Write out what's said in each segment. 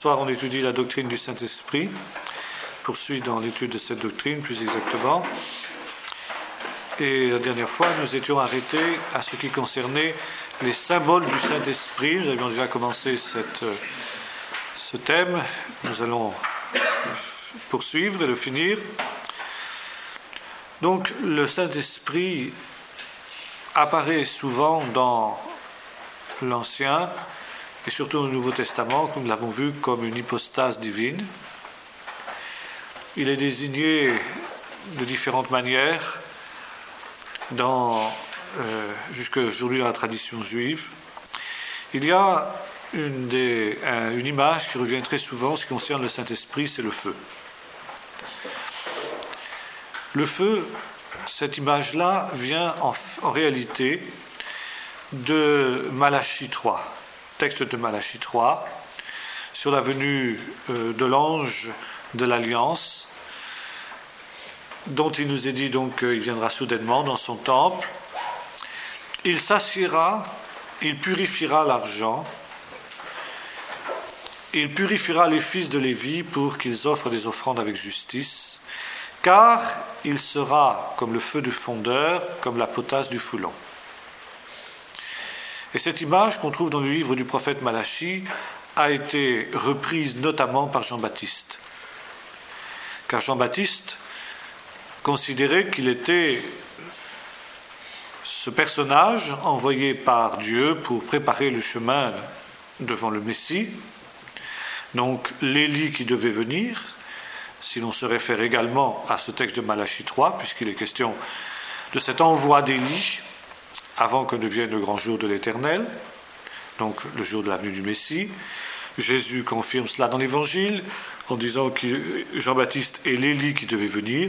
Ce soir, on étudie la doctrine du Saint-Esprit. Poursuit dans l'étude de cette doctrine, plus exactement. Et la dernière fois, nous étions arrêtés à ce qui concernait les symboles du Saint-Esprit. Nous avions déjà commencé ce thème. Nous allons poursuivre et le finir. Donc, le Saint-Esprit apparaît souvent dans l'Ancien et surtout dans le Nouveau Testament, comme nous l'avons vu, comme une hypostase divine. Il est désigné de différentes manières jusqu'à aujourd'hui dans la tradition juive. Il y a une image qui revient très souvent en ce qui concerne le Saint-Esprit, c'est le feu. Le feu, cette image-là vient en réalité de Malachie 3, texte de Malachie 3, sur la venue de l'ange de l'Alliance, dont il nous est dit donc qu'il viendra soudainement dans son temple. Il s'assiera, il purifiera l'argent, il purifiera les fils de Lévi pour qu'ils offrent des offrandes avec justice, car il sera comme le feu du fondeur, comme la potasse du foulon. Et cette image qu'on trouve dans le livre du prophète Malachie a été reprise notamment par Jean-Baptiste. Car Jean-Baptiste considérait qu'il était ce personnage envoyé par Dieu pour préparer le chemin devant le Messie, donc l'Élie qui devait venir, si l'on se réfère également à ce texte de Malachie 3, puisqu'il est question de cet envoi d'Élie avant que ne vienne le grand jour de l'Éternel, donc le jour de la venue du Messie. Jésus confirme cela dans l'Évangile en disant que Jean-Baptiste est l'Élie qui devait venir.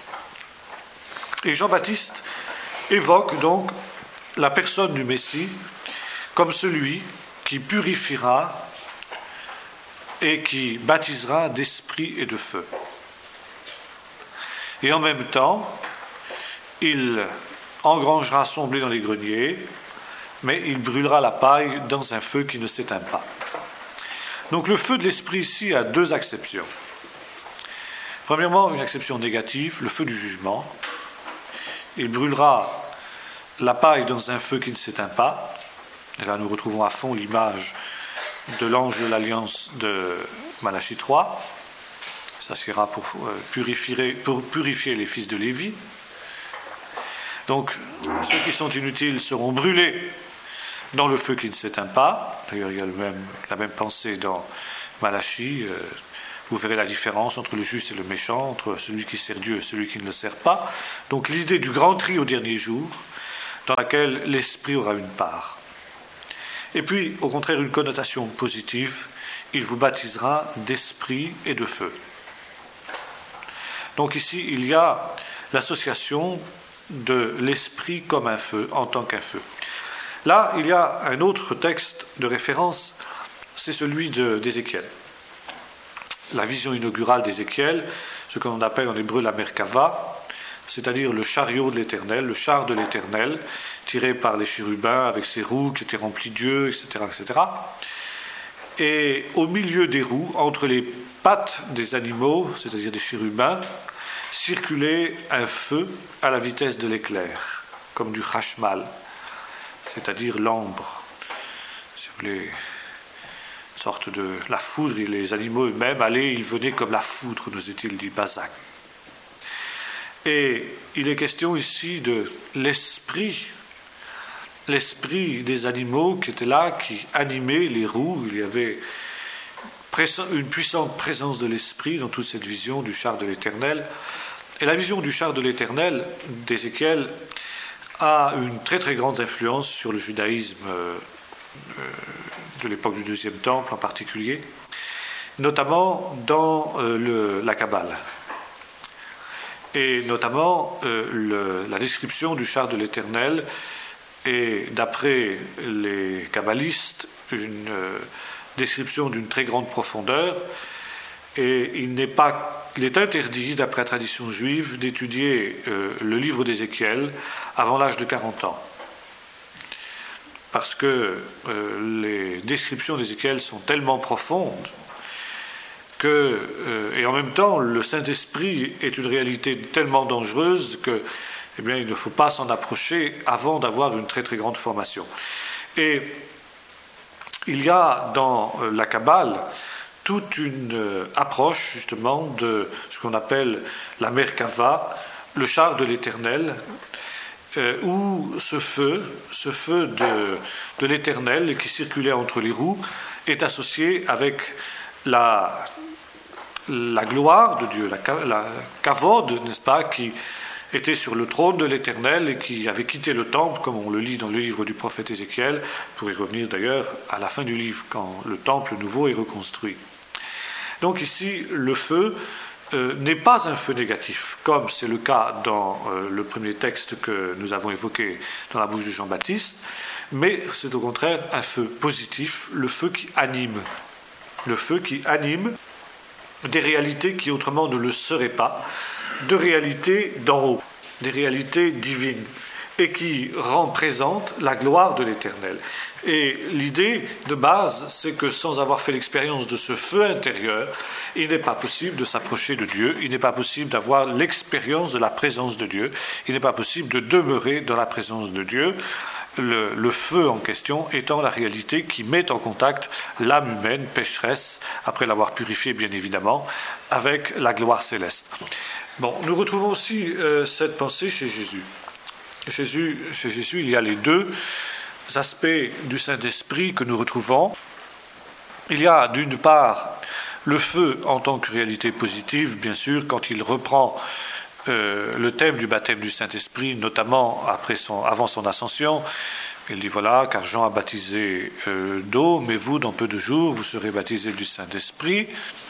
Et Jean-Baptiste évoque donc la personne du Messie comme celui qui purifiera et qui baptisera d'esprit et de feu. Et en même temps, il engrangera son blé dans les greniers, mais il brûlera la paille dans un feu qui ne s'éteint pas. Donc le feu de l'esprit ici a deux acceptions. Premièrement, une acception négative, le feu du jugement. Il brûlera la paille dans un feu qui ne s'éteint pas. Et là, nous retrouvons à fond l'image de l'ange de l'Alliance de Malachie 3. Ça sera pour purifier les fils de Lévi. Donc, ceux qui sont inutiles seront brûlés dans le feu qui ne s'éteint pas. D'ailleurs, il y a la même pensée dans Malachie. Vous verrez la différence entre le juste et le méchant, entre celui qui sert Dieu et celui qui ne le sert pas. Donc, l'idée du grand tri au dernier jour, dans laquelle l'esprit aura une part. Et puis, au contraire, une connotation positive, il vous baptisera d'esprit et de feu. Donc ici, il y a l'association de l'esprit comme un feu, en tant qu'un feu. Là, il y a un autre texte de référence, c'est celui d'Ézéchiel. La vision inaugurale d'Ézéchiel, ce que l'on appelle en hébreu la Merkava, c'est-à-dire le chariot de l'Éternel, le char de l'Éternel, tiré par les chérubins avec ses roues qui étaient remplies d'yeux, etc., etc. Et au milieu des roues, entre les pattes des animaux, c'est-à-dire des chérubins, circulait un feu à la vitesse de l'éclair, comme du chashmal, c'est-à-dire l'ambre. Si vous voulez, une sorte de la foudre, et les animaux eux-mêmes allaient, ils venaient comme la foudre, nous est-il dit, Bazak. Et il est question ici de l'esprit des animaux qui étaient là, qui animaient les roues. Il y avait une puissante présence de l'esprit dans toute cette vision du char de l'Éternel. Et la vision du char de l'Éternel d'Ézéchiel a une très très grande influence sur le judaïsme de l'époque du Deuxième Temple en particulier, notamment dans la Kabbale. Et notamment la description du char de l'Éternel est, d'après les kabbalistes, une description d'une très grande profondeur, et il est interdit, d'après la tradition juive, d'étudier le livre d'Ézéchiel avant l'âge de 40 ans. Parce que les descriptions d'Ézéchiel sont tellement profondes et en même temps, le Saint-Esprit est une réalité tellement dangereuse que, eh bien, il ne faut pas s'en approcher avant d'avoir une très très grande formation. Et il y a dans la Kabbale toute une approche justement de ce qu'on appelle la Merkava, le char de l'Éternel, où ce feu de l'Éternel qui circulait entre les roues est associé avec la gloire de Dieu, la kavod, n'est-ce pas, qui était sur le trône de l'Éternel et qui avait quitté le temple, comme on le lit dans le livre du prophète Ézéchiel, pour y revenir d'ailleurs à la fin du livre, quand le temple nouveau est reconstruit. Donc ici, le feu n'est pas un feu négatif, comme c'est le cas dans le premier texte que nous avons évoqué dans la bouche de Jean-Baptiste, mais c'est au contraire un feu positif, le feu qui anime des réalités qui autrement ne le seraient pas, de réalités d'en haut, des réalités divines, et qui rend présente la gloire de l'Éternel. Et l'idée de base, c'est que sans avoir fait l'expérience de ce feu intérieur, il n'est pas possible de s'approcher de Dieu, il n'est pas possible d'avoir l'expérience de la présence de Dieu, il n'est pas possible de demeurer dans la présence de Dieu, le feu en question étant la réalité qui met en contact l'âme humaine, pécheresse, après l'avoir purifiée bien évidemment, avec la gloire céleste. Bon, nous retrouvons aussi cette pensée chez Jésus. Chez Jésus, il y a les deux aspects du Saint-Esprit que nous retrouvons. Il y a d'une part le feu en tant que réalité positive, bien sûr, quand il reprend le thème du baptême du Saint-Esprit, notamment avant son ascension. Il dit voilà, car Jean a baptisé d'eau, mais vous, dans peu de jours, vous serez baptisés du Saint-Esprit.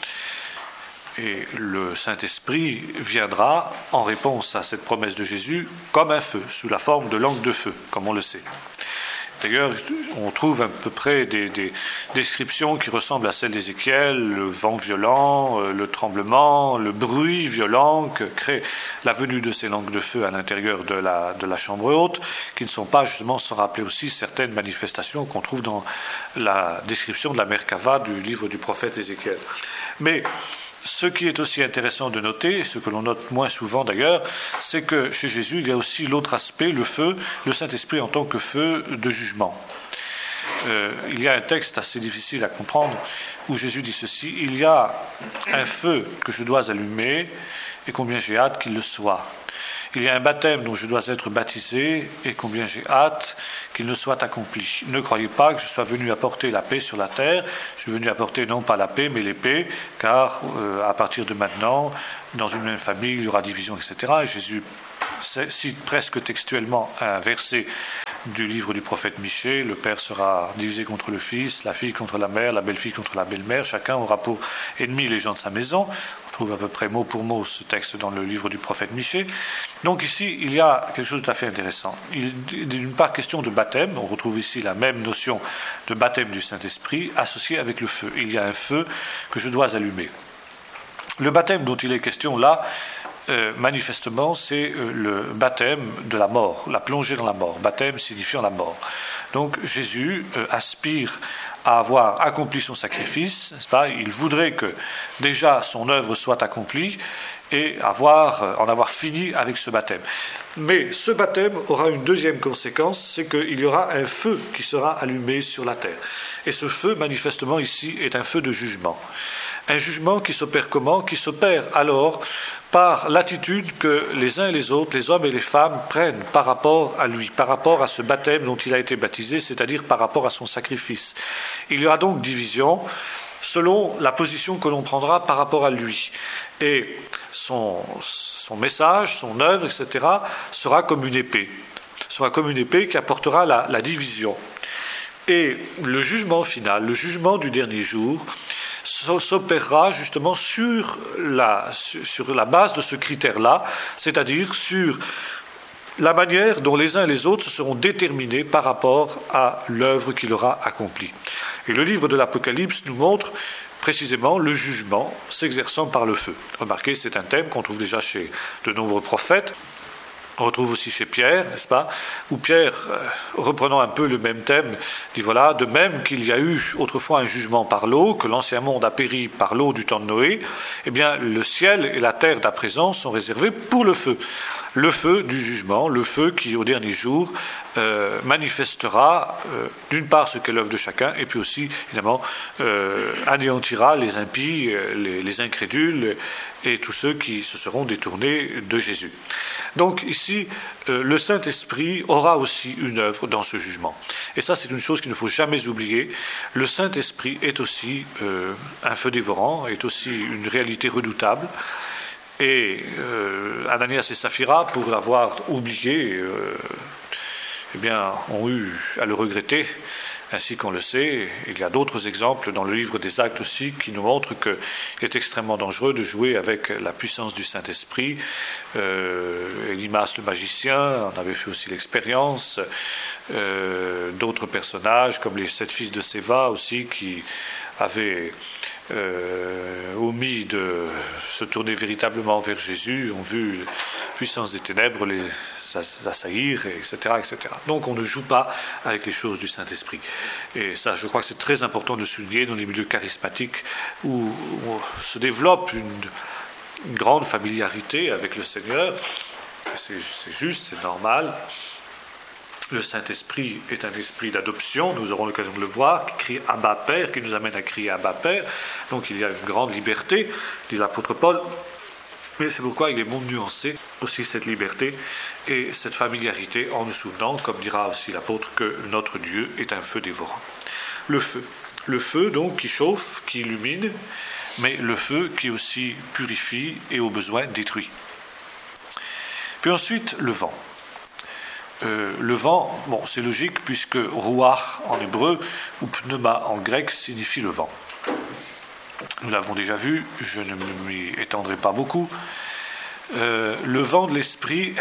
Et le Saint-Esprit viendra en réponse à cette promesse de Jésus comme un feu, sous la forme de langue de feu, comme on le sait. D'ailleurs, on trouve à peu près des descriptions qui ressemblent à celles d'Ézéchiel, le vent violent, le tremblement, le bruit violent que crée la venue de ces langues de feu à l'intérieur de la chambre haute, qui ne sont pas justement sans rappeler aussi certaines manifestations qu'on trouve dans la description de la Merkava du livre du prophète Ézéchiel. Mais ce qui est aussi intéressant de noter, et ce que l'on note moins souvent d'ailleurs, c'est que chez Jésus, il y a aussi l'autre aspect, le feu, le Saint-Esprit en tant que feu de jugement. Il y a un texte assez difficile à comprendre où Jésus dit ceci: il y a un feu que je dois allumer et combien j'ai hâte qu'il le soit. Il y a un baptême dont je dois être baptisé et combien j'ai hâte qu'il ne soit accompli. Ne croyez pas que je sois venu apporter la paix sur la terre. Je suis venu apporter non pas la paix mais l'épée, car à partir de maintenant, dans une même famille, il y aura division, etc. Et Jésus cite presque textuellement un verset du livre du prophète Michée: le père sera divisé contre le fils, la fille contre la mère, la belle-fille contre la belle-mère, chacun aura pour ennemi les gens de sa maison. On trouve à peu près mot pour mot ce texte dans le livre du prophète Michée. Donc ici, il y a quelque chose de tout à fait intéressant. Il est d'une part question de baptême, on retrouve ici la même notion de baptême du Saint-Esprit associée avec le feu. Il y a un feu que je dois allumer. Le baptême dont il est question là, manifestement, c'est le baptême de la mort, la plongée dans la mort, baptême signifiant la mort. Donc Jésus aspire à avoir accompli son sacrifice, n'est-ce pas ? Il voudrait que déjà son œuvre soit accomplie et en avoir fini avec ce baptême. Mais ce baptême aura une deuxième conséquence, c'est qu'il y aura un feu qui sera allumé sur la terre. Et ce feu, manifestement ici, est un feu de jugement. Un jugement qui s'opère comment ? Qui s'opère alors par l'attitude que les uns et les autres, les hommes et les femmes, prennent par rapport à lui, par rapport à ce baptême dont il a été baptisé, c'est-à-dire par rapport à son sacrifice. Il y aura donc division selon la position que l'on prendra par rapport à lui. Et son message, son œuvre, etc., sera comme une épée. Sera comme une épée qui apportera la division. Et le jugement final, le jugement du dernier jour, s'opérera justement sur la base de ce critère-là, c'est-à-dire sur la manière dont les uns et les autres se seront déterminés par rapport à l'œuvre qu'il aura accomplie. Et le livre de l'Apocalypse nous montre précisément le jugement s'exerçant par le feu. Remarquez, c'est un thème qu'on trouve déjà chez de nombreux prophètes. On retrouve aussi chez Pierre, n'est-ce pas, où Pierre, reprenant un peu le même thème, dit voilà, de même qu'il y a eu autrefois un jugement par l'eau, que l'ancien monde a péri par l'eau du temps de Noé, eh bien le ciel et la terre d'à présent sont réservés pour le feu du jugement, le feu qui au dernier jour manifestera d'une part ce qu'est l'œuvre de chacun, et puis aussi évidemment anéantira les impies, les incrédules et tous ceux qui se seront détournés de Jésus. Donc ici, le Saint-Esprit aura aussi une œuvre dans ce jugement. Et ça, c'est une chose qu'il ne faut jamais oublier. Le Saint-Esprit est aussi un feu dévorant, est aussi une réalité redoutable. Et Ananias et Saphira, pour l'avoir oublié, eh bien, ont eu à le regretter, ainsi qu'on le sait. Il y a d'autres exemples dans le livre des Actes aussi qui nous montrent qu'il est extrêmement dangereux de jouer avec la puissance du Saint-Esprit. Elimas le magicien en avait fait aussi l'expérience. D'autres personnages comme les 7 fils de Séva aussi qui avaient omis de se tourner véritablement vers Jésus, ont vu la puissance des ténèbres les assaillir, etc., etc. Donc on ne joue pas avec les choses du Saint-Esprit. Et ça, je crois que c'est très important de souligner dans les milieux charismatiques où se développe une grande familiarité avec le Seigneur. C'est juste, c'est normal. Le Saint-Esprit est un esprit d'adoption, nous aurons l'occasion de le voir, qui crie Abba Père, qui nous amène à crier Abba Père. Donc il y a une grande liberté, dit l'apôtre Paul. Mais c'est pourquoi il est bon de nuancer aussi cette liberté et cette familiarité en nous souvenant, comme dira aussi l'apôtre, que notre Dieu est un feu dévorant. Le feu donc qui chauffe, qui illumine, mais le feu qui aussi purifie et au besoin détruit. Puis ensuite, le vent. Le vent, bon, c'est logique puisque ruach en hébreu ou pneuma en grec signifie le vent. Nous l'avons déjà vu, je ne m'y étendrai pas beaucoup. Le vent de l'esprit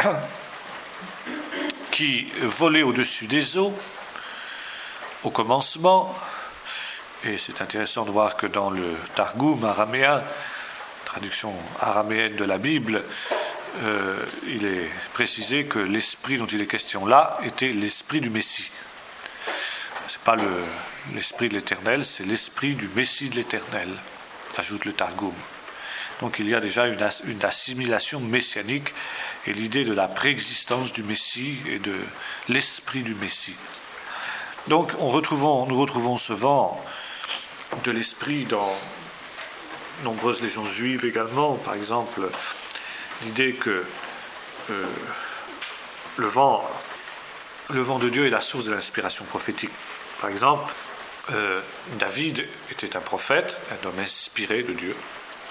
qui volait au-dessus des eaux au commencement, et c'est intéressant de voir que dans le Targum araméen, traduction araméenne de la Bible, il est précisé que l'esprit dont il est question là était l'esprit du Messie. Ce n'est pas l'esprit de l'Éternel, c'est l'esprit du Messie de l'Éternel, ajoute le Targum. Donc il y a déjà une assimilation messianique et l'idée de la préexistence du Messie et de l'esprit du Messie. Donc nous retrouvons ce vent de l'esprit dans nombreuses légendes juives également, par exemple l'idée que le vent de Dieu est la source de l'inspiration prophétique. Par exemple, David était un prophète, un homme inspiré de Dieu,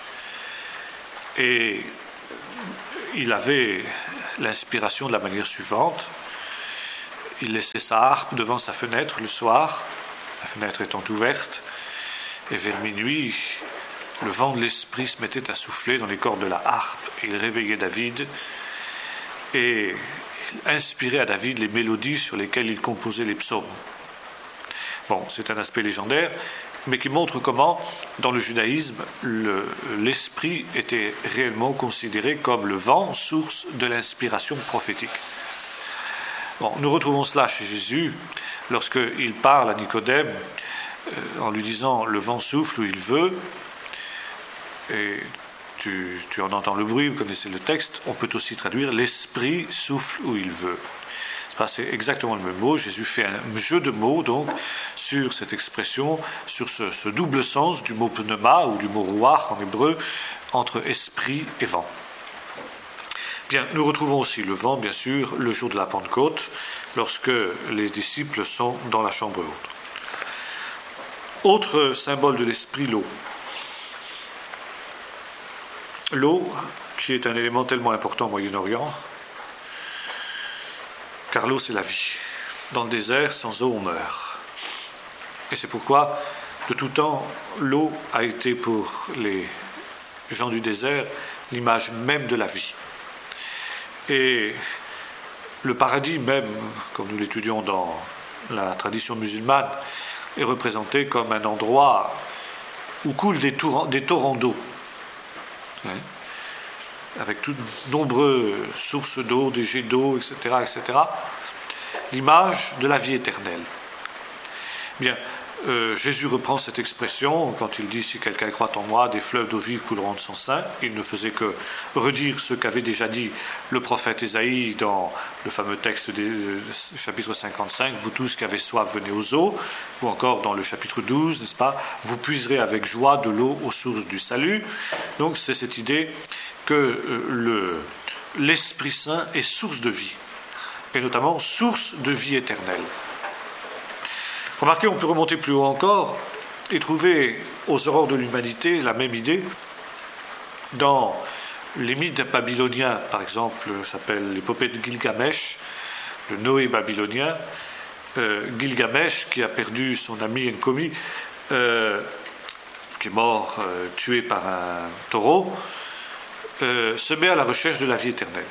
et il avait l'inspiration de la manière suivante. Il laissait sa harpe devant sa fenêtre le soir, la fenêtre étant ouverte, et vers minuit, le vent de l'esprit se mettait à souffler dans les cordes de la harpe, et il réveillait David, et il inspirait à David les mélodies sur lesquelles il composait les psaumes. Bon, c'est un aspect légendaire, mais qui montre comment, dans le judaïsme, l'esprit était réellement considéré comme le vent, source de l'inspiration prophétique. Bon, nous retrouvons cela chez Jésus, lorsqu'il parle à Nicodème, en lui disant « le vent souffle où il veut », et tu en entends le bruit, vous connaissez le texte, on peut aussi traduire « l'esprit souffle où il veut ». C'est exactement le même mot. Jésus fait un jeu de mots donc sur cette expression, sur ce double sens du mot pneuma ou du mot ruach en hébreu, entre esprit et vent. Bien, nous retrouvons aussi le vent, bien sûr, le jour de la Pentecôte, lorsque les disciples sont dans la chambre haute. Autre symbole de l'esprit, l'eau. L'eau, qui est un élément tellement important au Moyen-Orient, car l'eau c'est la vie. Dans le désert, sans eau on meurt. Et c'est pourquoi, de tout temps, l'eau a été pour les gens du désert l'image même de la vie. Et le paradis même, comme nous l'étudions dans la tradition musulmane, est représenté comme un endroit où coulent des torrents d'eau. avec toutes nombreuses sources d'eau, des jets d'eau, etc., etc., l'image de la vie éternelle. Bien, Jésus reprend cette expression quand il dit « Si quelqu'un croit en moi, des fleuves d'eau vive couleront de son sein ». Il ne faisait que redire ce qu'avait déjà dit le prophète Ésaïe dans le fameux texte du chapitre 55 « Vous tous qui avez soif, venez aux eaux », ou encore dans le chapitre 12, n'est-ce pas, « Vous puiserez avec joie de l'eau aux sources du salut ». Donc c'est cette idée que l'Esprit Saint est source de vie, et notamment source de vie éternelle. Remarquez, on peut remonter plus haut encore et trouver aux aurores de l'humanité la même idée dans les mythes babyloniens, par exemple, s'appelle l'épopée de Gilgamesh, le Noé babylonien. Gilgamesh, qui a perdu son ami Enkomi, qui est mort, tué par un taureau, se met à la recherche de la vie éternelle.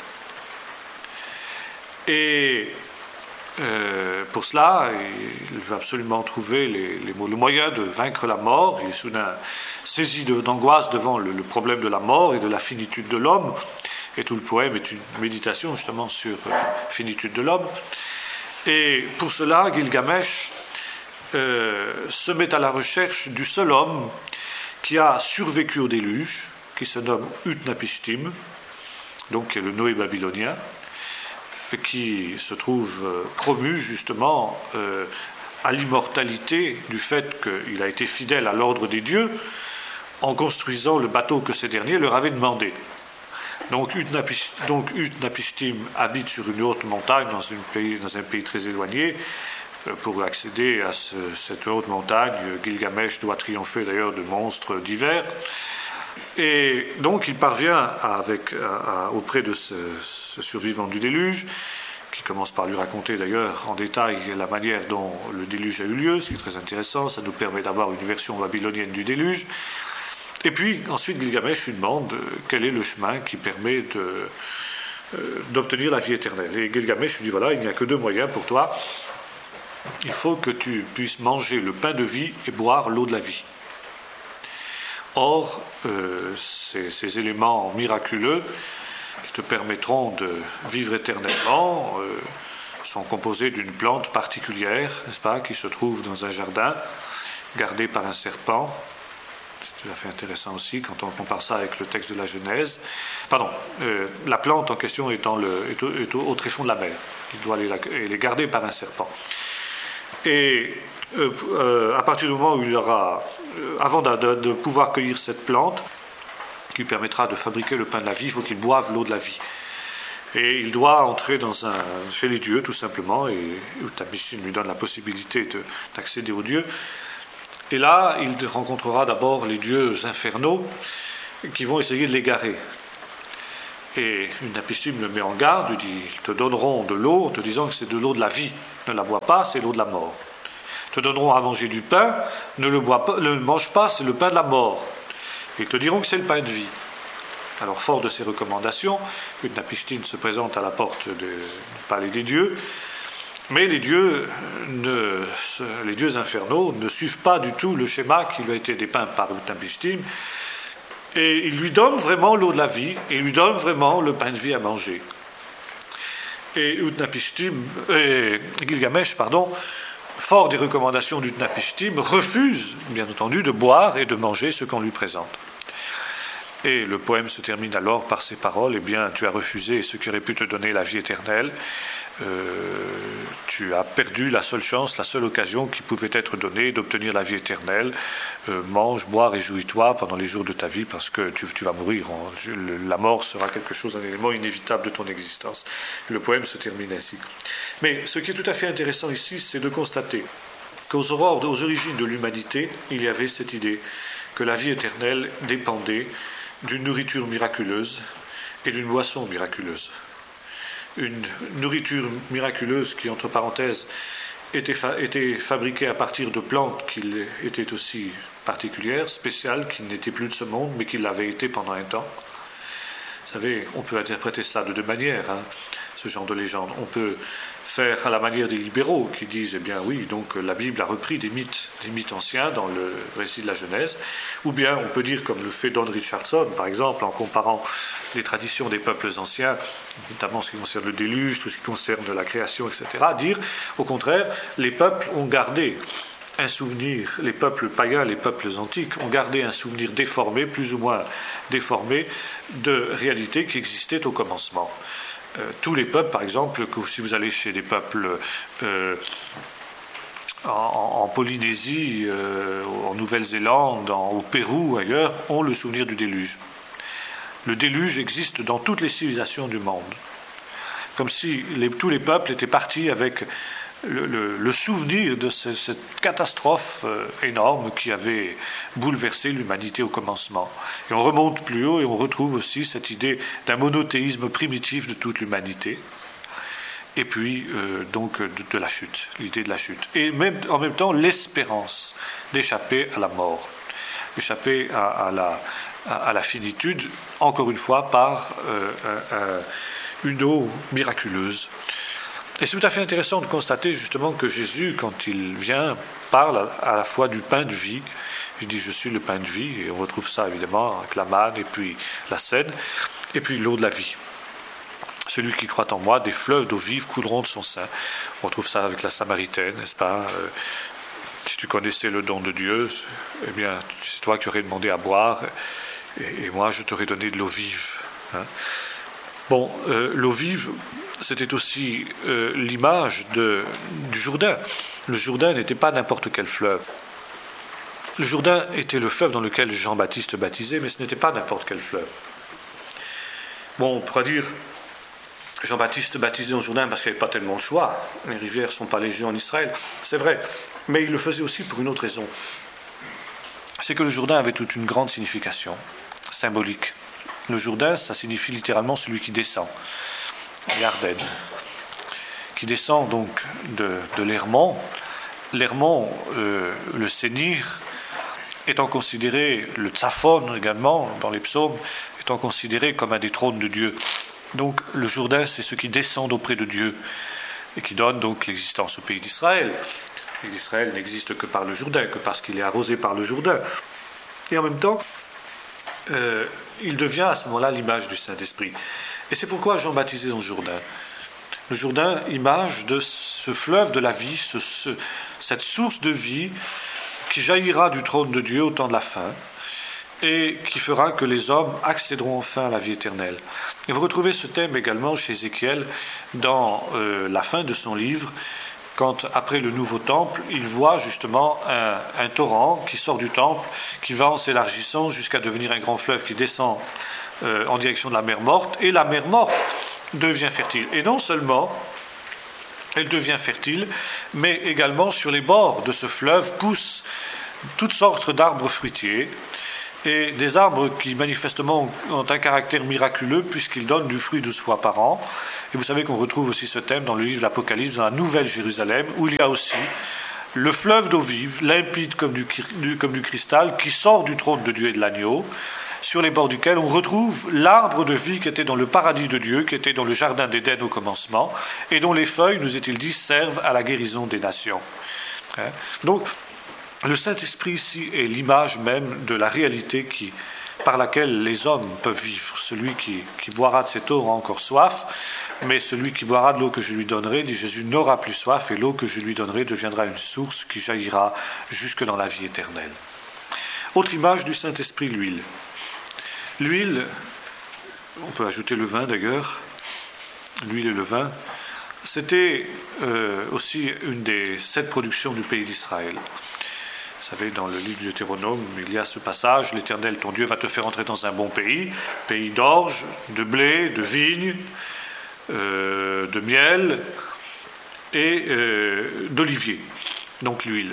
Et pour cela, il veut absolument trouver le moyen de vaincre la mort. Il est soudain saisi d'angoisse devant le problème de la mort et de la finitude de l'homme. Et tout le poème est une méditation justement sur la finitude de l'homme. Et pour cela, Gilgamesh se met à la recherche du seul homme qui a survécu au déluge, qui se nomme Utnapishtim, donc qui est le Noé babylonien, qui se trouve promu justement à l'immortalité du fait qu'il a été fidèle à l'ordre des dieux en construisant le bateau que ces derniers leur avaient demandé. Donc Utnapishtim habite sur une haute montagne dans un pays très éloigné. Pour accéder à cette haute montagne, Gilgamesh doit triompher d'ailleurs de monstres divers. Et donc il parvient auprès de ce survivant du déluge, qui commence par lui raconter d'ailleurs en détail la manière dont le déluge a eu lieu, ce qui est très intéressant, ça nous permet d'avoir une version babylonienne du déluge. Et puis ensuite Gilgamesh lui demande quel est le chemin qui permet d'obtenir la vie éternelle. Et Gilgamesh lui dit voilà, il n'y a que deux moyens pour toi, il faut que tu puisses manger le pain de vie et boire l'eau de la vie. Or, ces éléments miraculeux qui te permettront de vivre éternellement sont composés d'une plante particulière, n'est-ce pas, qui se trouve dans un jardin, gardé par un serpent. C'est tout à fait intéressant aussi quand on compare ça avec le texte de la Genèse. Pardon, la plante en question est au tréfonds de la mer. Elle est gardée par un serpent. Et à partir du moment où il aura, avant de pouvoir cueillir cette plante, qui lui permettra de fabriquer le pain de la vie, il faut qu'il boive l'eau de la vie. Et il doit entrer chez les dieux, tout simplement, et Utnapishtim lui donne la possibilité d'accéder aux dieux. Et là, il rencontrera d'abord les dieux infernaux qui vont essayer de l'égarer. Et Utnapishtim le met en garde, lui dit, ils te donneront de l'eau en te disant que c'est de l'eau de la vie. Ne la bois pas, c'est l'eau de la mort. Ils te donneront à manger du pain, ne le mange pas, c'est le pain de la mort. Ils te diront que c'est le pain de vie. Alors, fort de ces recommandations, Utnapishtim se présente à la porte du palais des dieux, mais les dieux infernaux ne suivent pas du tout le schéma qui lui a été dépeint par Utnapishtim, et ils lui donnent vraiment l'eau de la vie, et ils lui donnent vraiment le pain de vie à manger. Et Gilgamesh, fort des recommandations d'Utnapishtim, refuse, bien entendu, de boire et de manger ce qu'on lui présente. Et le poème se termine alors par ces paroles, eh bien, tu as refusé ce qui aurait pu te donner la vie éternelle, tu as perdu la seule chance, la seule occasion qui pouvait être donnée d'obtenir la vie éternelle, mange, bois, réjouis-toi pendant les jours de ta vie parce que tu vas mourir, la mort sera quelque chose, un élément inévitable de ton existence. Et le poème se termine ainsi. Mais ce qui est tout à fait intéressant ici, c'est de constater qu'aux origines de l'humanité, il y avait cette idée que la vie éternelle dépendait d'une nourriture miraculeuse et d'une boisson miraculeuse. Une nourriture miraculeuse qui, entre parenthèses, était fabriquée à partir de plantes qui étaient aussi particulières, spéciales, qui n'étaient plus de ce monde, mais qui l'avaient été pendant un temps. Vous savez, on peut interpréter cela de deux manières, ce genre de légende. On peut faire à la manière des libéraux qui disent, eh bien oui, donc la Bible a repris des mythes anciens dans le récit de la Genèse, ou bien on peut dire, comme le fait Don Richardson, par exemple, en comparant les traditions des peuples anciens, notamment ce qui concerne le déluge, tout ce qui concerne la création, etc., dire, au contraire, les peuples ont gardé un souvenir, les peuples païens, les peuples antiques ont gardé un souvenir déformé, plus ou moins déformé, de réalités qui existaient au commencement. Tous les peuples, par exemple, si vous allez chez des peuples en Polynésie, en Nouvelle-Zélande, au Pérou, ailleurs, ont le souvenir du déluge. Le déluge existe dans toutes les civilisations du monde. Comme si tous les peuples étaient partis avec le souvenir de cette catastrophe énorme qui avait bouleversé l'humanité au commencement. Et on remonte plus haut et on retrouve aussi cette idée d'un monothéisme primitif de toute l'humanité. Et puis, donc, de la chute, l'idée de la chute. Et même, en même temps, l'espérance d'échapper à la mort, d'échapper à la finitude, encore une fois, par une eau miraculeuse. Et c'est tout à fait intéressant de constater justement que Jésus, quand il vient, parle à la fois du pain de vie. Je dis je suis le pain de vie, et on retrouve ça évidemment avec la manne et puis la Seine, et puis l'eau de la vie. Celui qui croit en moi, des fleuves d'eau vive couleront de son sein. On retrouve ça avec la Samaritaine, n'est-ce pas? Si tu connaissais le don de Dieu, eh bien c'est toi qui aurais demandé à boire, et moi je t'aurais donné de l'eau vive. Hein. Bon, l'eau vive, c'était aussi l'image du Jourdain. Le Jourdain n'était pas n'importe quel fleuve. Le Jourdain était le fleuve dans lequel Jean-Baptiste baptisait, mais ce n'était pas n'importe quel fleuve. Bon, on pourra dire, Jean-Baptiste baptisait dans le Jourdain parce qu'il n'y avait pas tellement de choix. Les rivières ne sont pas légion en Israël, c'est vrai. Mais il le faisait aussi pour une autre raison. C'est que le Jourdain avait toute une grande signification symbolique. Le Jourdain, ça signifie littéralement celui qui descend. Les Ardennes, qui descend donc de l'Hermont. L'Hermont, le Sénir, étant considéré, le Tsaphon également, dans les psaumes, étant considéré comme un des trônes de Dieu. Donc le Jourdain, c'est ceux qui descendent auprès de Dieu et qui donnent donc l'existence au pays d'Israël. Le pays d'Israël n'existe que par le Jourdain, que parce qu'il est arrosé par le Jourdain. Et en même temps, il devient à ce moment-là l'image du Saint-Esprit. Et c'est pourquoi Jean baptisait dans le Jourdain. Le Jourdain, image de ce fleuve de la vie, cette source de vie qui jaillira du trône de Dieu au temps de la fin et qui fera que les hommes accéderont enfin à la vie éternelle. Et vous retrouvez ce thème également chez Ézéchiel dans la fin de son livre, quand, après le nouveau temple, il voit justement un torrent qui sort du temple, qui va en s'élargissant jusqu'à devenir un grand fleuve qui descend en direction de la mer Morte, et la mer Morte devient fertile. Et non seulement elle devient fertile, mais également sur les bords de ce fleuve poussent toutes sortes d'arbres fruitiers, et des arbres qui manifestement ont un caractère miraculeux puisqu'ils donnent du fruit 12 fois par an. Et vous savez qu'on retrouve aussi ce thème dans le livre de l'Apocalypse, dans la Nouvelle Jérusalem, où il y a aussi le fleuve d'eau vive, limpide comme du cristal, qui sort du trône de Dieu et de l'agneau, sur les bords duquel on retrouve l'arbre de vie qui était dans le paradis de Dieu, qui était dans le jardin d'Éden au commencement, et dont les feuilles, nous est-il dit, servent à la guérison des nations. Donc, le Saint-Esprit ici est l'image même de la réalité par laquelle les hommes peuvent vivre. Celui qui boira de cette eau aura encore soif, mais celui qui boira de l'eau que je lui donnerai, dit Jésus, n'aura plus soif, et l'eau que je lui donnerai deviendra une source qui jaillira jusque dans la vie éternelle. Autre image du Saint-Esprit, l'huile. L'huile, on peut ajouter le vin d'ailleurs, l'huile et le vin, c'était aussi une des 7 productions du pays d'Israël. Vous savez, dans le livre du Deutéronome, il y a ce passage, l'Éternel, ton Dieu, va te faire entrer dans un bon pays, pays d'orge, de blé, de vigne, de miel et d'olivier, donc l'huile.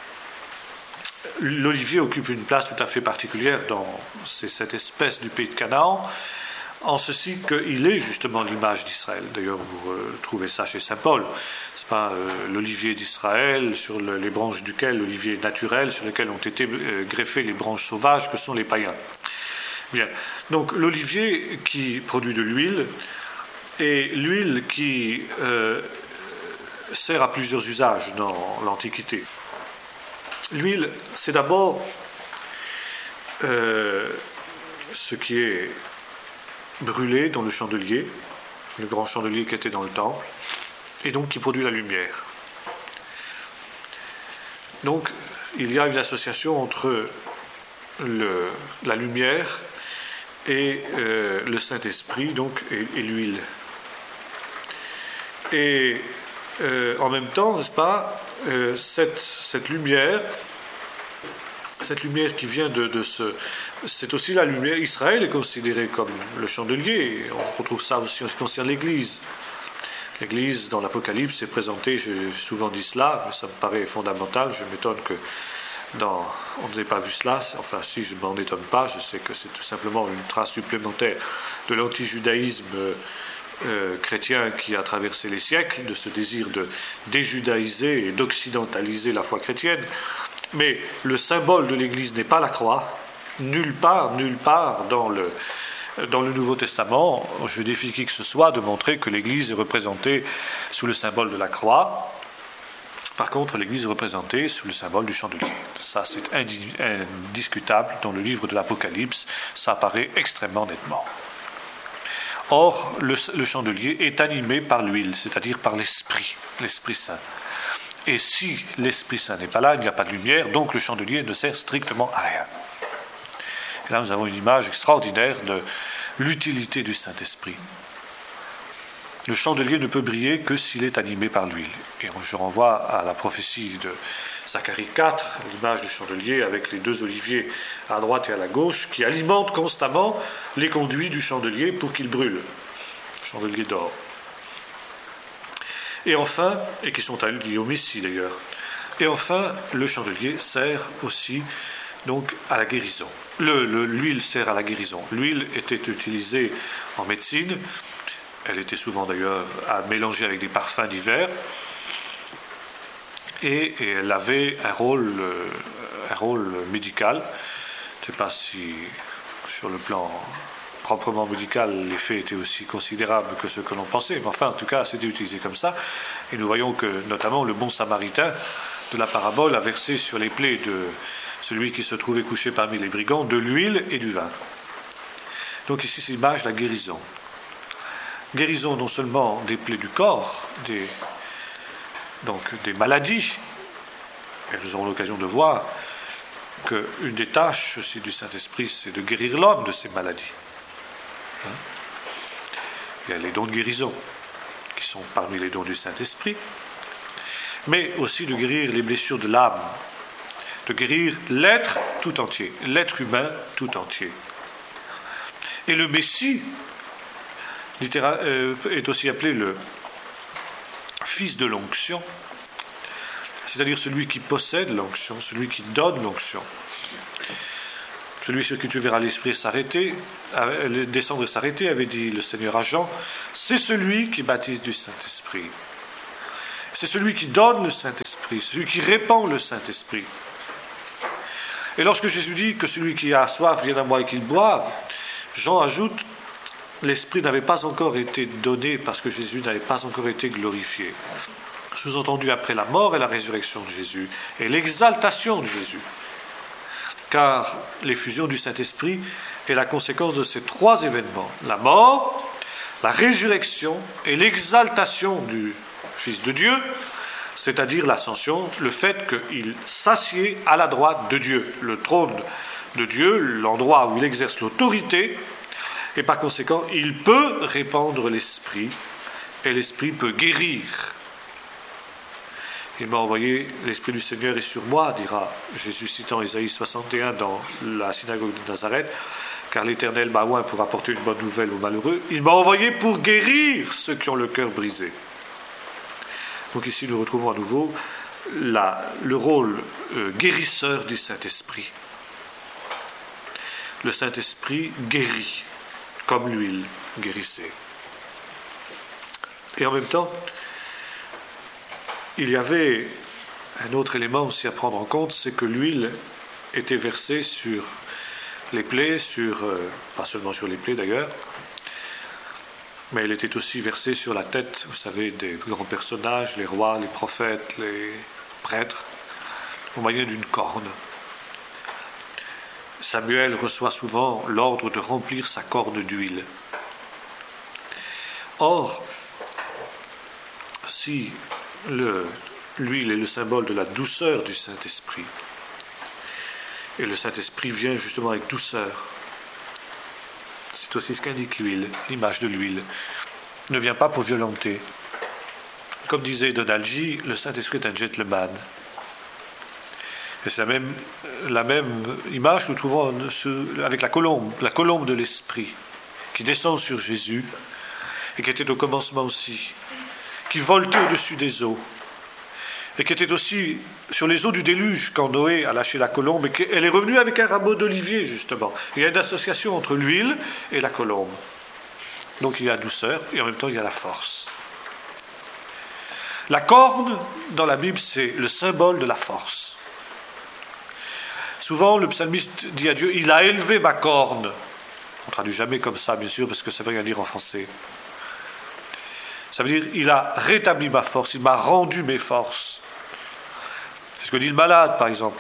L'olivier occupe une place tout à fait particulière dans cette espèce du pays de Canaan, en ceci qu'il est justement l'image d'Israël. D'ailleurs, vous trouvez ça chez saint Paul. C'est pas l'olivier d'Israël, sur les branches duquel, l'olivier naturel, sur lequel ont été greffées les branches sauvages que sont les païens. Bien. Donc, l'olivier qui produit de l'huile, et l'huile qui sert à plusieurs usages dans l'Antiquité. L'huile, c'est d'abord ce qui est brûlé dans le chandelier, le grand chandelier qui était dans le temple, et donc qui produit la lumière. Donc, il y a une association entre la lumière et le Saint-Esprit, donc, et l'huile. Et en même temps, n'est-ce pas, cette lumière qui vient de ce... C'est aussi la lumière. Israël est considéré comme le chandelier. On retrouve ça aussi en ce qui concerne l'Église. L'Église, dans l'Apocalypse, est présentée, j'ai souvent dit cela, mais ça me paraît fondamental. Je m'étonne que on n'ait pas vu cela. Enfin, si je ne m'en étonne pas, je sais que c'est tout simplement une trace supplémentaire de l'antijudaïsme chrétien qui a traversé les siècles, de ce désir de déjudaïser et d'occidentaliser la foi chrétienne. Mais le symbole de l'Église n'est pas la croix. Nulle part dans le Nouveau Testament, je défie qui que ce soit de montrer que l'Église est représentée sous le symbole de la croix. Par contre, l'Église est représentée sous le symbole du chandelier. Ça, c'est indiscutable. Dans le livre de l'Apocalypse, ça apparaît extrêmement nettement. Or, le chandelier est animé par l'huile, c'est-à-dire par l'Esprit Saint. Et si l'Esprit Saint n'est pas là, il n'y a pas de lumière, donc le chandelier ne sert strictement à rien. Et là, nous avons une image extraordinaire de l'utilité du Saint-Esprit. Le chandelier ne peut briller que s'il est animé par l'huile. Et je renvoie à la prophétie de Zacharie 4, l'image du chandelier avec les deux oliviers à droite et à la gauche, qui alimentent constamment les conduits du chandelier pour qu'il brûle. Chandelier d'or. Et enfin, et qui sont liés au Messie d'ailleurs, et enfin, le chandelier sert aussi donc à la guérison. L'huile sert à la guérison. L'huile était utilisée en médecine, elle était souvent d'ailleurs mélangée avec des parfums divers, et elle avait un rôle médical. Je ne sais pas si sur le plan proprement médical, l'effet était aussi considérable que ce que l'on pensait, mais enfin, en tout cas, c'était utilisé comme ça. Et nous voyons que, notamment, le bon samaritain de la parabole a versé sur les plaies de celui qui se trouvait couché parmi les brigands de l'huile et du vin. Donc ici, c'est l'image de la guérison. Guérison non seulement des plaies du corps, donc des maladies, et nous aurons l'occasion de voir qu'une des tâches aussi du Saint-Esprit, c'est de guérir l'homme de ses maladies. Il y a les dons de guérison, qui sont parmi les dons du Saint-Esprit, mais aussi de guérir les blessures de l'âme, de guérir l'être tout entier, l'être humain tout entier. Et le Messie est aussi appelé le fils de l'onction, c'est-à-dire celui qui possède l'onction, celui qui donne l'onction. Celui sur qui tu verras l'Esprit descendre et s'arrêter, avait dit le Seigneur à Jean, c'est celui qui baptise du Saint-Esprit. C'est celui qui donne le Saint-Esprit, celui qui répand le Saint-Esprit. Et lorsque Jésus dit que celui qui a soif vienne à moi et qu'il boive, Jean ajoute, l'Esprit n'avait pas encore été donné parce que Jésus n'avait pas encore été glorifié. Sous-entendu après la mort et la résurrection de Jésus et l'exaltation de Jésus. Car l'effusion du Saint-Esprit est la conséquence de ces trois événements. La mort, la résurrection et l'exaltation du Fils de Dieu, c'est-à-dire l'ascension, le fait qu'il s'assied à la droite de Dieu, le trône de Dieu, l'endroit où il exerce l'autorité, et par conséquent, il peut répandre l'Esprit, et l'Esprit peut guérir. Il m'a envoyé, l'Esprit du Seigneur est sur moi, dira Jésus citant Ésaïe 61 dans la synagogue de Nazareth, car l'Éternel m'a oint pour apporter une bonne nouvelle aux malheureux. Il m'a envoyé pour guérir ceux qui ont le cœur brisé. Donc ici, nous retrouvons à nouveau le rôle guérisseur du Saint-Esprit. Le Saint-Esprit guérit, comme l'huile guérissait. Et en même temps, il y avait un autre élément aussi à prendre en compte, c'est que l'huile était versée sur les plaies, pas seulement sur les plaies d'ailleurs, mais elle était aussi versée sur la tête, vous savez, des grands personnages, les rois, les prophètes, les prêtres, au moyen d'une corne. Samuel reçoit souvent l'ordre de remplir sa corne d'huile. Or, si l'huile est le symbole de la douceur du Saint-Esprit, et le Saint-Esprit vient justement avec douceur, c'est aussi ce qu'indique l'huile, l'image de l'huile, ne vient pas pour violenter. Comme disait Donald G., le Saint-Esprit est un gentleman. Et c'est la même image que nous trouvons avec la colombe de l'Esprit, qui descend sur Jésus, et qui était au commencement aussi, qui voltait au-dessus des eaux, et qui était aussi sur les eaux du déluge quand Noé a lâché la colombe, et qu'elle est revenue avec un rameau d'olivier, justement. Il y a une association entre l'huile et la colombe. Donc il y a la douceur, et en même temps il y a la force. La corne, dans la Bible, c'est le symbole de la force. Souvent, le psalmiste dit à Dieu, « Il a élevé ma corne ». On ne traduit jamais comme ça, bien sûr, parce que ça ne veut rien dire en français. Ça veut dire, il a rétabli ma force, il m'a rendu mes forces. C'est ce que dit le malade, par exemple.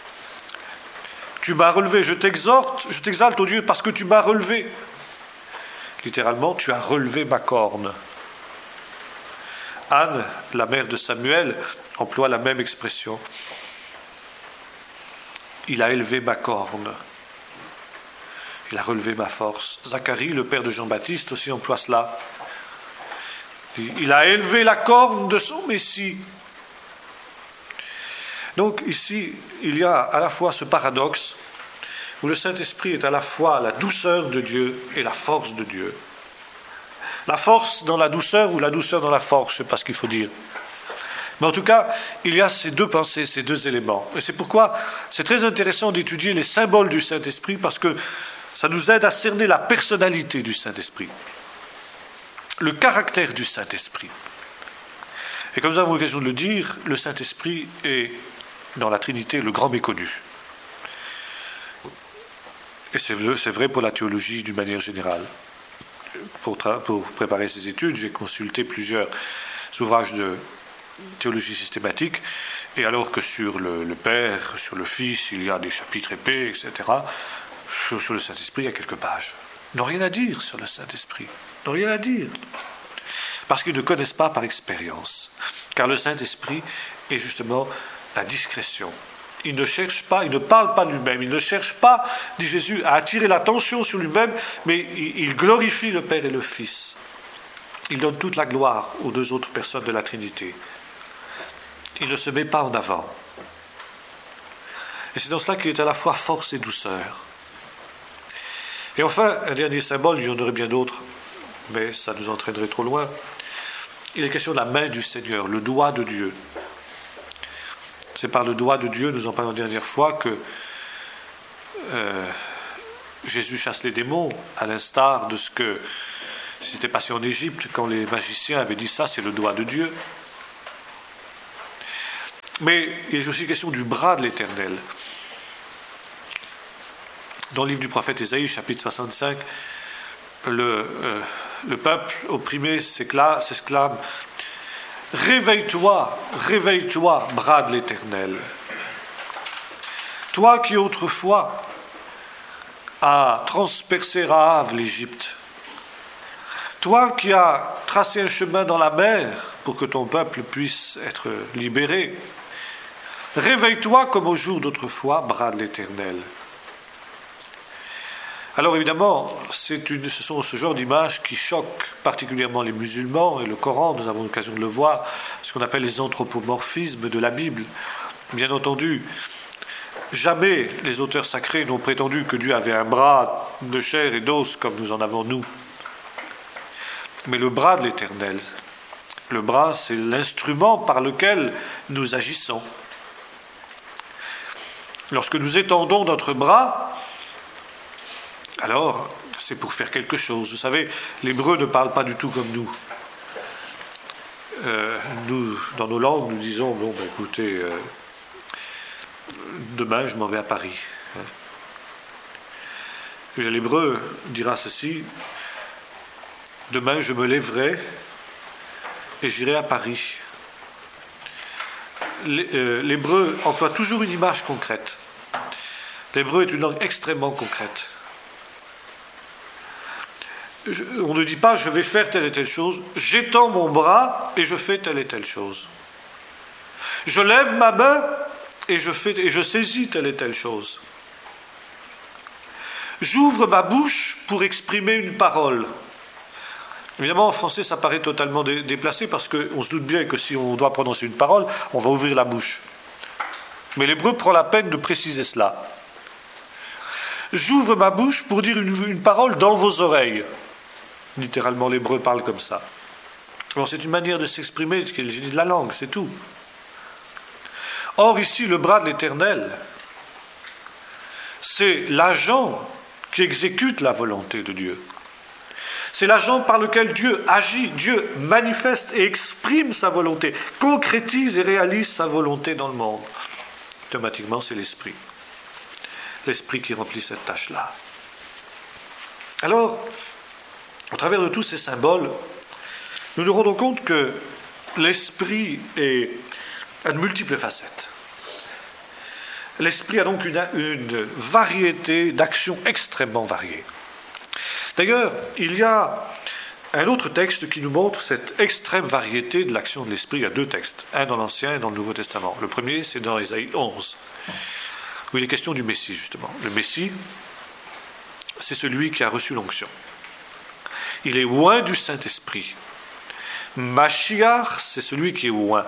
Tu m'as relevé, je t'exalte, ô Dieu, parce que tu m'as relevé. Littéralement, tu as relevé ma corne. Anne, la mère de Samuel, emploie la même expression. Il a élevé ma corne. Il a relevé ma force. Zacharie, le père de Jean-Baptiste, aussi emploie cela. Il a élevé la corne de son Messie. Donc ici, il y a à la fois ce paradoxe où le Saint-Esprit est à la fois la douceur de Dieu et la force de Dieu. La force dans la douceur ou la douceur dans la force, je ne sais pas ce qu'il faut dire. Mais en tout cas, il y a ces deux pensées, ces deux éléments. Et c'est pourquoi c'est très intéressant d'étudier les symboles du Saint-Esprit, parce que ça nous aide à cerner la personnalité du Saint-Esprit, le caractère du Saint-Esprit. Et comme nous avons l'occasion de le dire, le Saint-Esprit est, dans la Trinité, le grand méconnu. Et c'est vrai pour la théologie d'une manière générale. Pour préparer ces études, j'ai consulté plusieurs ouvrages de théologie systématique, et alors que sur le Père, sur le Fils, il y a des chapitres épais, etc., sur le Saint-Esprit, il y a quelques pages. Ils n'ont rien à dire sur le Saint-Esprit. Ils n'ont rien à dire. Parce qu'ils ne connaissent pas par expérience. Car le Saint-Esprit est justement la discrétion. Il ne cherche pas, il ne parle pas de lui-même, il ne cherche pas, dit Jésus, à attirer l'attention sur lui-même, mais il glorifie le Père et le Fils. Il donne toute la gloire aux deux autres personnes de la Trinité. Il ne se met pas en avant. Et c'est dans cela qu'il est à la fois force et douceur. Et enfin, un dernier symbole, il y en aurait bien d'autres, mais ça nous entraînerait trop loin. Il est question de la main du Seigneur, le doigt de Dieu. C'est par le doigt de Dieu, nous en parlons la dernière fois, que Jésus chasse les démons, à l'instar de ce que s'était passé en Égypte, quand les magiciens avaient dit ça, c'est le doigt de Dieu. Mais il est aussi question du bras de l'Éternel. Dans le livre du prophète Ésaïe, chapitre 65, le peuple opprimé s'exclame « Réveille-toi, réveille-toi, bras de l'Éternel. Toi qui autrefois as transpercé Rahab l'Égypte, toi qui as tracé un chemin dans la mer pour que ton peuple puisse être libéré, réveille-toi comme au jour d'autrefois, bras de l'Éternel. » Alors évidemment, ce sont ce genre d'images qui choquent particulièrement les musulmans, et le Coran, nous avons l'occasion de le voir, ce qu'on appelle les anthropomorphismes de la Bible. Bien entendu, jamais les auteurs sacrés n'ont prétendu que Dieu avait un bras de chair et d'os comme nous en avons nous. Mais le bras de l'Éternel, le bras, c'est l'instrument par lequel nous agissons. Lorsque nous étendons notre bras, alors c'est pour faire quelque chose. Vous savez, l'hébreu ne parle pas du tout comme nous. Nous, dans nos langues, nous disons, bon, ben, écoutez, demain je m'en vais à Paris. L'hébreu dira ceci, Demain, je me lèverai et j'irai à Paris. L'hébreu emploie toujours une image concrète. L'hébreu est une langue extrêmement concrète. On ne dit pas je vais faire telle et telle chose, j'étends mon bras et je fais telle et telle chose. Je lève ma main et je saisis telle et telle chose. J'ouvre ma bouche pour exprimer une parole. Évidemment, en français, ça paraît totalement déplacé parce qu'on se doute bien que si on doit prononcer une parole, on va ouvrir la bouche. Mais l'hébreu prend la peine de préciser cela. J'ouvre ma bouche pour dire une parole dans vos oreilles. Littéralement, l'hébreu parle comme ça. Bon, c'est une manière de s'exprimer, qui est le génie de la langue, c'est tout. Or, ici, le bras de l'Éternel, c'est l'agent qui exécute la volonté de Dieu. C'est l'agent par lequel Dieu agit, Dieu manifeste et exprime sa volonté, concrétise et réalise sa volonté dans le monde. Automatiquement, c'est l'Esprit. L'Esprit qui remplit cette tâche-là. Alors, au travers de tous ces symboles, nous nous rendons compte que l'Esprit a de multiples facettes. L'Esprit a donc une variété d'actions extrêmement variées. D'ailleurs, il y a un autre texte qui nous montre cette extrême variété de l'action de l'Esprit. Il y a deux textes, un dans l'Ancien et dans le Nouveau Testament. Le premier, c'est dans Ésaïe 11, où il est question du Messie, justement. Le Messie, c'est celui qui a reçu l'onction. Il est oint du Saint-Esprit. Mashiach, c'est celui qui est oint.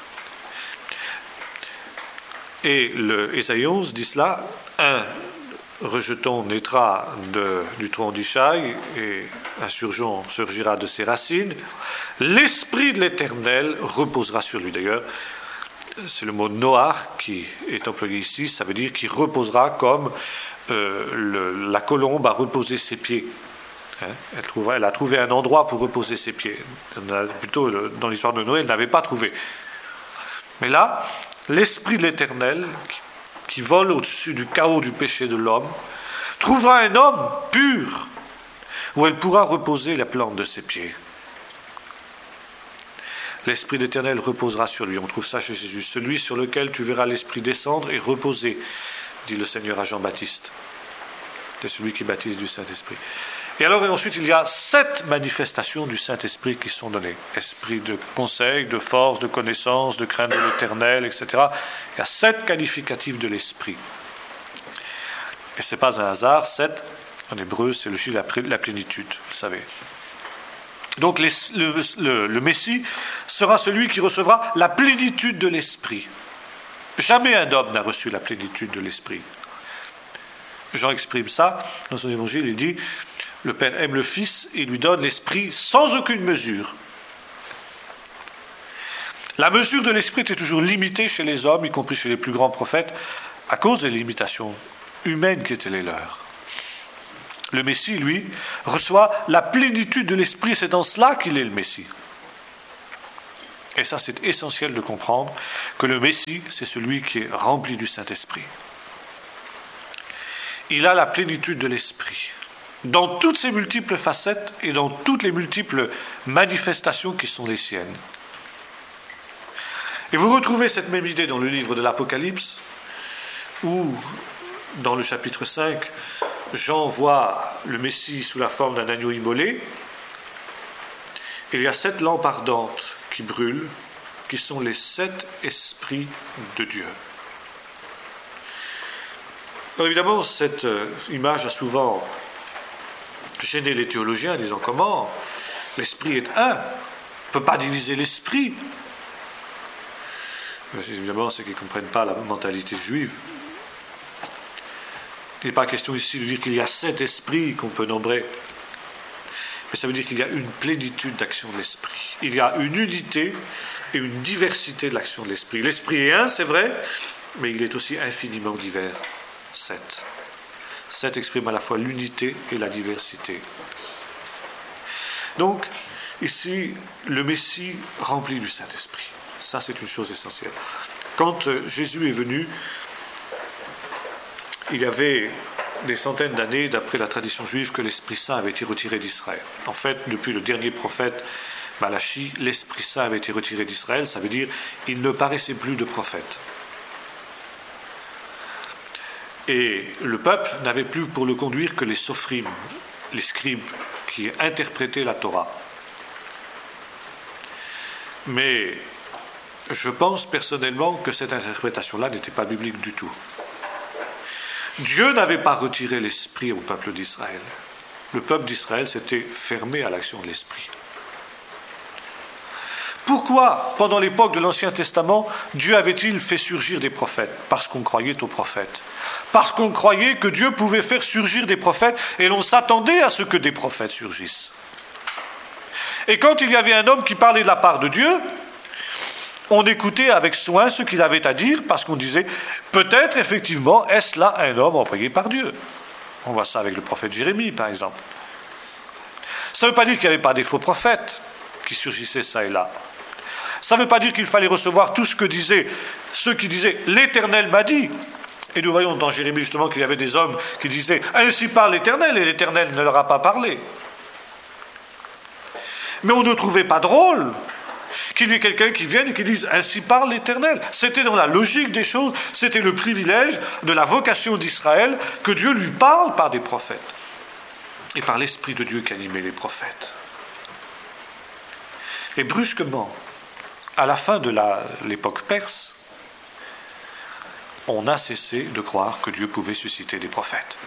Et Ésaïe 11 dit cela, un rejeton naîtra du tronc d'Ishaï et un surgeon surgira de ses racines. L'Esprit de l'Éternel reposera sur lui. D'ailleurs, c'est le mot Noach qui est employé ici, ça veut dire qu'il reposera comme la colombe a reposé ses pieds. Elle a trouvé un endroit pour reposer ses pieds. Plutôt, dans l'histoire de Noé, elle n'avait pas trouvé. Mais là, l'Esprit de l'Éternel, qui vole au-dessus du chaos du péché de l'homme, trouvera un homme pur, où elle pourra reposer la plante de ses pieds. L'Esprit de l'Éternel reposera sur lui. On trouve ça chez Jésus. Celui sur lequel tu verras l'Esprit descendre et reposer, dit le Seigneur à Jean-Baptiste. C'est celui qui baptise du Saint-Esprit. Et alors, et ensuite, il y a 7 manifestations du Saint-Esprit qui sont données. Esprit de conseil, de force, de connaissance, de crainte de l'Éternel, etc. Il y a 7 qualificatifs de l'Esprit. Et ce n'est pas un hasard, 7, en hébreu, c'est le chiffre de la plénitude, vous savez. Donc, le Messie sera celui qui recevra la plénitude de l'Esprit. Jamais un homme n'a reçu la plénitude de l'Esprit. Jean exprime ça dans son évangile, il dit « Le Père aime le Fils et lui donne l'Esprit sans aucune mesure. » La mesure de l'Esprit était toujours limitée chez les hommes, y compris chez les plus grands prophètes, à cause des limitations humaines qui étaient les leurs. Le Messie, lui, reçoit la plénitude de l'Esprit, c'est dans cela qu'il est le Messie. Et ça, c'est essentiel de comprendre que le Messie, c'est celui qui est rempli du Saint-Esprit. Il a la plénitude de l'Esprit, dans toutes ses multiples facettes et dans toutes les multiples manifestations qui sont les siennes. Et vous retrouvez cette même idée dans le livre de l'Apocalypse, où, dans le chapitre 5, Jean voit le Messie sous la forme d'un agneau immolé. Il y a 7 lampes ardentes qui brûlent, qui sont les 7 esprits de Dieu. Alors évidemment, cette image a souvent gêné les théologiens, disant comment l'esprit est un, on ne peut pas diviser l'esprit. Évidemment, c'est qu'ils ne comprennent pas la mentalité juive. Il n'est pas question ici de dire qu'il y a 7 esprits qu'on peut nombrer, mais ça veut dire qu'il y a une plénitude d'action de l'esprit. Il y a une unité et une diversité de l'action de l'esprit. L'esprit est un, c'est vrai, mais il est aussi infiniment divers. 7. 7 exprime à la fois l'unité et la diversité. Donc, ici, le Messie rempli du Saint-Esprit. Ça, c'est une chose essentielle. Quand Jésus est venu, il y avait des centaines d'années, d'après la tradition juive, que l'Esprit Saint avait été retiré d'Israël. En fait, depuis le dernier prophète Malachi, l'Esprit Saint avait été retiré d'Israël, ça veut dire il ne paraissait plus de prophète. Et le peuple n'avait plus pour le conduire que les sophrim, les scribes, qui interprétaient la Torah. Mais je pense personnellement que cette interprétation-là n'était pas biblique du tout. Dieu n'avait pas retiré l'esprit au peuple d'Israël. Le peuple d'Israël s'était fermé à l'action de l'esprit. Pourquoi, pendant l'époque de l'Ancien Testament, Dieu avait-il fait surgir des prophètes? Parce qu'on croyait aux prophètes. Parce qu'on croyait que Dieu pouvait faire surgir des prophètes et l'on s'attendait à ce que des prophètes surgissent. Et quand il y avait un homme qui parlait de la part de Dieu, on écoutait avec soin ce qu'il avait à dire parce qu'on disait peut-être effectivement est-ce là un homme envoyé par Dieu. On voit ça avec le prophète Jérémie par exemple. Ça ne veut pas dire qu'il n'y avait pas des faux prophètes qui surgissaient ça et là. Ça ne veut pas dire qu'il fallait recevoir tout ce que disaient ceux qui disaient l'Éternel m'a dit. Et nous voyons dans Jérémie justement qu'il y avait des hommes qui disaient ainsi parle l'Éternel et l'Éternel ne leur a pas parlé. Mais on ne trouvait pas drôle qu'il y ait quelqu'un qui vienne et qui dise « Ainsi parle l'Éternel ». C'était dans la logique des choses, c'était le privilège de la vocation d'Israël que Dieu lui parle par des prophètes et par l'Esprit de Dieu qui animait les prophètes. Et brusquement, à la fin de l'époque perse, on a cessé de croire que Dieu pouvait susciter des prophètes.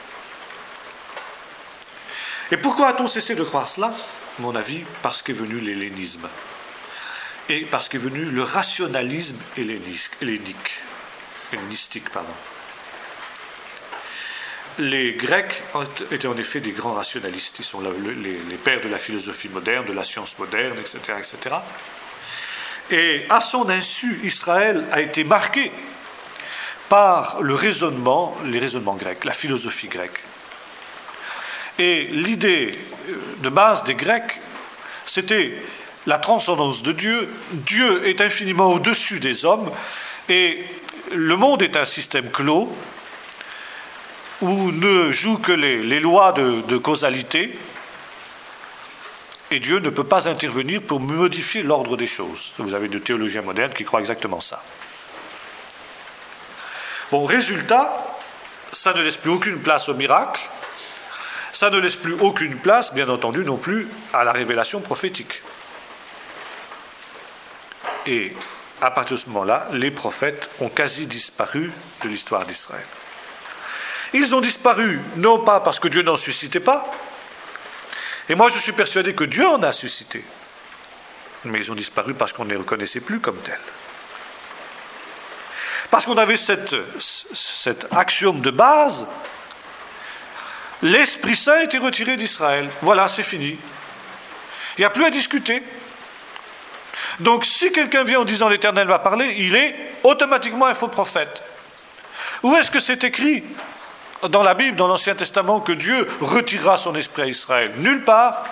Et pourquoi a-t-on cessé de croire cela ? À mon avis, parce qu'est venu l'hellénisme. Et parce qu'est venu le rationalisme hellénistique. Les Grecs étaient en effet des grands rationalistes. Ils sont les pères de la philosophie moderne, de la science moderne, etc., etc. Et à son insu, Israël a été marqué par les raisonnements grecs, la philosophie grecque. Et l'idée de base des Grecs, c'était la transcendance de Dieu. Dieu est infiniment au-dessus des hommes et le monde est un système clos où ne jouent que les lois de causalité et Dieu ne peut pas intervenir pour modifier l'ordre des choses. Vous avez des théologiens modernes qui croient exactement ça. Bon, résultat, ça ne laisse plus aucune place au miracle, ça ne laisse plus aucune place, bien entendu, non plus à la révélation prophétique. Et à partir de ce moment-là, les prophètes ont quasi disparu de l'histoire d'Israël. Ils ont disparu, non pas parce que Dieu n'en suscitait pas, et moi je suis persuadé que Dieu en a suscité, mais ils ont disparu parce qu'on ne les reconnaissait plus comme tels. Parce qu'on avait cet axiome de base, l'Esprit Saint a été retiré d'Israël. Voilà, c'est fini. Il n'y a plus à discuter. Donc si quelqu'un vient en disant l'Éternel va parler, il est automatiquement un faux prophète. Où est-ce que c'est écrit dans la Bible, dans l'Ancien Testament, que Dieu retirera son esprit à Israël? Nulle part.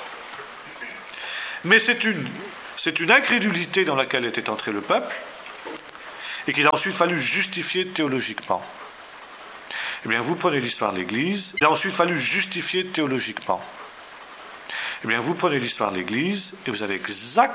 Mais c'est une incrédulité dans laquelle était entré le peuple, et qu'il a ensuite fallu justifier théologiquement. Eh bien, vous prenez l'histoire de l'Église, il a ensuite fallu justifier théologiquement. Eh bien, vous prenez l'histoire de l'Église, et vous avez exactement